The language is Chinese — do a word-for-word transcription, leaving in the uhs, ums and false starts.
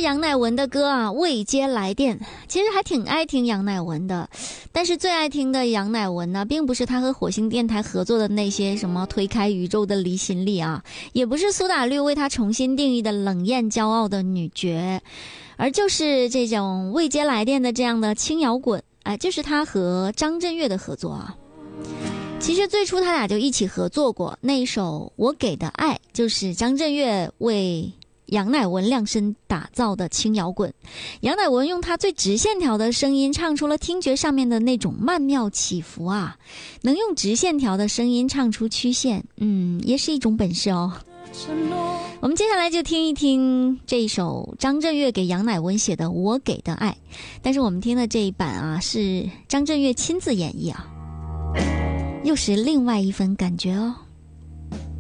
杨乃文的歌啊，未接来电。其实还挺爱听杨乃文的，但是最爱听的杨乃文呢，并不是他和火星电台合作的那些什么推开宇宙的离心力啊，也不是苏打绿为他重新定义的冷艳骄傲的女角，而就是这种未接来电的这样的轻摇滚，哎，就是他和张震岳的合作啊。其实最初他俩就一起合作过，那一首我给的爱就是张震岳为杨乃文量身打造的轻摇滚。杨乃文用他最直线条的声音唱出了听觉上面的那种曼妙起伏啊，能用直线条的声音唱出曲线，嗯，也是一种本事哦。我们接下来就听一听这一首张震岳给杨乃文写的我给的爱，但是我们听的这一版啊是张震岳亲自演绎啊，又是另外一份感觉哦。